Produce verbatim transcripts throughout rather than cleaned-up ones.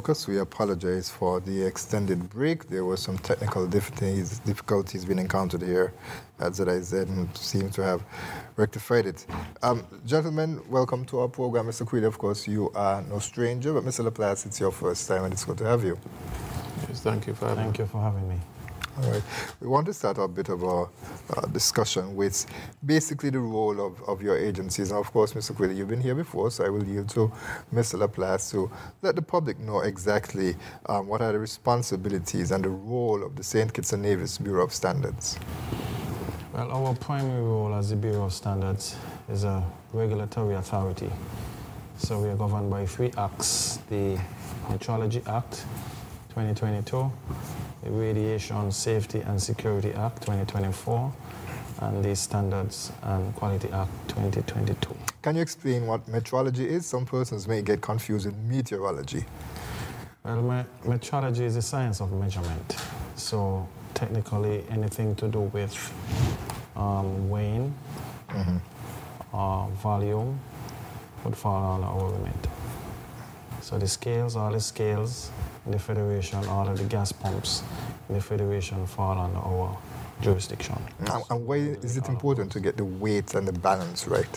Because we apologize for the extended break. There were some technical difficulties, difficulties being encountered here at Z I Z and seem to have rectified it. Um, gentlemen, welcome to our program. Mister Quilly, of course, you are no stranger, but Mister Laplace, it's your first time and it's good to have you. Yes, thank you for having Thank me. you for having me. All right. We want to start a bit of a uh, discussion with basically the role of, of your agencies. And of course, Mister Quilly, you've been here before, so I will yield to Mister Laplace to let the public know exactly um, what are the responsibilities and the role of the Saint Kitts and Nevis Bureau of Standards. Well, our primary role as the Bureau of Standards is a regulatory authority. So we are governed by three acts: the Metrology Act, twenty twenty-two, the Radiation Safety and Security Act, twenty twenty-four, and the Standards and Quality Act, twenty twenty-two. Can you explain what metrology is? Some persons may get confused with meteorology. Well, me metrology is the science of measurement. So technically, anything to do with um, weighing Mm-hmm. or volume would fall under our remit. So the scales, all the scales in the Federation, all of the gas pumps in the Federation fall under our jurisdiction. And, and why is it important to get the weight and the balance right?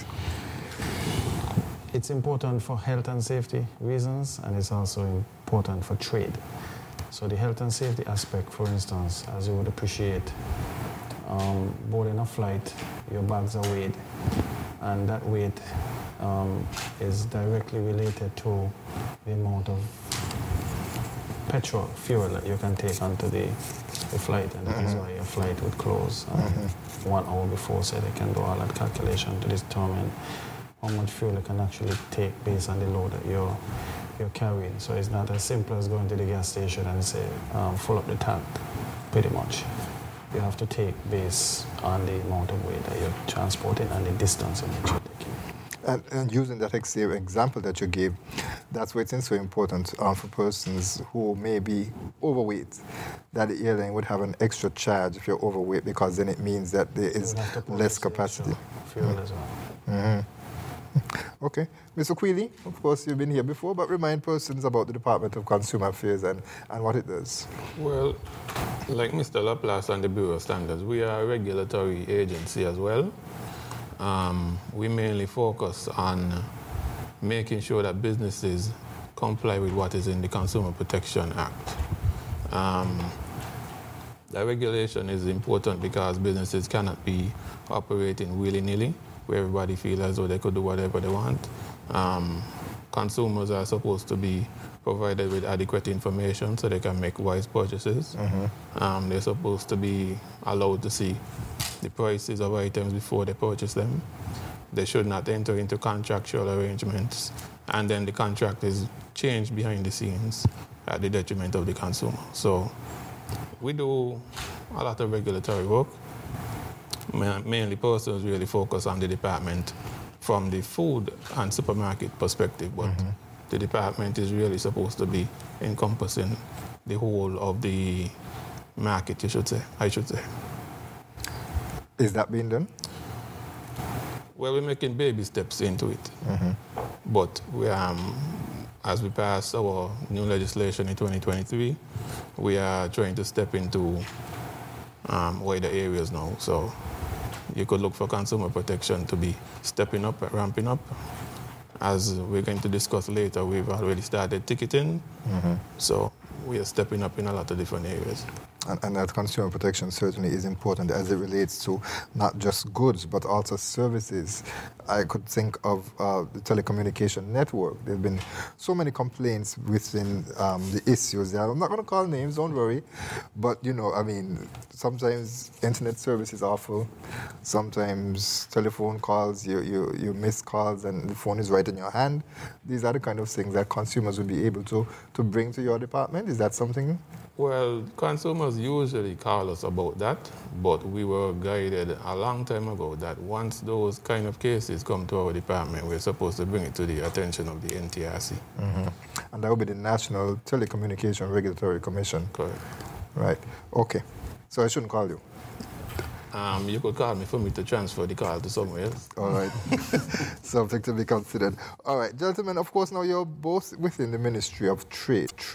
It's important for health and safety reasons, and it's also important for trade. So the health and safety aspect, for instance, as you would appreciate, um, boarding a flight, your bags are weighed, and that weight um, is directly related to the amount of petrol, fuel that you can take onto the, the flight, and that is why your flight would close um, Mm-hmm. one hour before, so they can do all that calculation to determine how much fuel you can actually take based on the load that you're, you're carrying. So it's not as simple as going to the gas station and say, um, fill up the tank, pretty much. You have to take based on the amount of weight that you're transporting and the distance in which you're taking. And, and using that ex- example that you gave, that's why it's so important uh, for persons who may be overweight, that the airline would have an extra charge if you're overweight, because then it means that there is You have to put less extra capacity. fuel as well. Mm-hmm. Okay. Mister Quilly, of course, you've been here before, but remind persons about the Department of Consumer Affairs and, and what it does. Well, like Mister Laplace and the Bureau of Standards, we are a regulatory agency as well. Um, we mainly focus on making sure that businesses comply with what is in the Consumer Protection Act. Um, the regulation is important because businesses cannot be operating willy-nilly, where everybody feels as though they could do whatever they want. Um, consumers are supposed to be provided with adequate information so they can make wise purchases. Mm-hmm. Um, they're supposed to be allowed to see the prices of items before they purchase them. They should not enter into contractual arrangements, and then the contract is changed behind the scenes at the detriment of the consumer. So we do a lot of regulatory work. Ma- Mainly persons really focus on the department from the food and supermarket perspective, but Mm-hmm. the department is really supposed to be encompassing the whole of the market, you should say, I should say. Is that being done? Well, we're making baby steps into it, Mm-hmm. but we, um, as we pass our new legislation in twenty twenty-three, we are trying to step into um, wider areas now. So you could look for consumer protection to be stepping up, ramping up. As we're going to discuss later, we've already started ticketing, Mm-hmm. so we are stepping up in a lot of different areas. And, and that consumer protection certainly is important as it relates to not just goods, but also services. I could think of uh, the telecommunication network. There have been so many complaints within um, the issues there. I'm not going to call names, don't worry. But, you know, I mean, sometimes internet service is awful. Sometimes telephone calls, you, you, you miss calls and the phone is right in your hand. These are the kind of things that consumers will be able to, to bring to your department. Is that something? Well, consumers usually call us about that, but we were guided a long time ago that once those kind of cases come to our department, we're supposed to bring it to the attention of the N T R C. Mm-hmm. And that would be the National Telecommunication Regulatory Commission. Correct. Right. Okay. So I shouldn't call you. Um, you could call me for me to transfer the call to somewhere else. All right. Something to be considered. All right, gentlemen, of course, now you're both within the Ministry of Trade.